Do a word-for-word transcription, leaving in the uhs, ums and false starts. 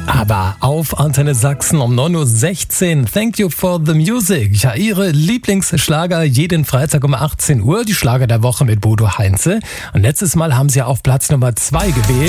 Aber auf Antenne Sachsen um neun Uhr sechzehn. Thank you for the music. Ja, Ihre Lieblingsschlager jeden Freitag um achtzehn Uhr. Die Schlager der Woche mit Bodo Heinze. Und letztes Mal haben Sie auf Platz Nummer zwei gewählt.